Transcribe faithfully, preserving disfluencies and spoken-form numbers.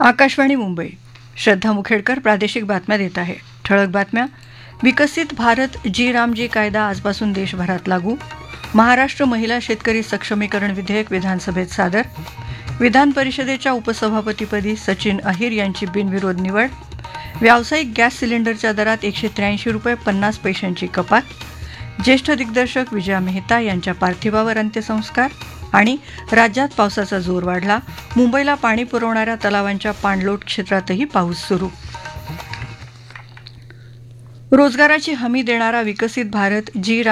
आकाशवाणी मुंबई. श्रद्धा मुखेडकर प्रादेशिक बातम्या देत आहे. ठळक बातम्या. विकसित भारत जी रामजी कायदा आजपासून देशभरात लागू. महाराष्ट्र महिला शेतकरी सक्षमीकरण विधेयक विधानसभेत सादर. विधान परिषदेच्या उपसभापतीपदी सचिन अहिर यांची बिनविरोध निवड. व्यावसायिक गॅस सिलेंडरच्या दरात एकशे त्र्याऐंशी रुपये पन्नास पैशांची कपात. ज्येष्ठ दिग्दर्शक विजया मेहता यांच्या पार्थिवावर अंत्यसंस्कार. आणि राज्यात पावसाचा जोर वाढला. मुंबईला पाणी पुरवणाऱ्या तलावांच्या पाणलोट क्षेत्रातही पाऊस सुरू. रोजगाराची हमी देणारा विकसित भारत जी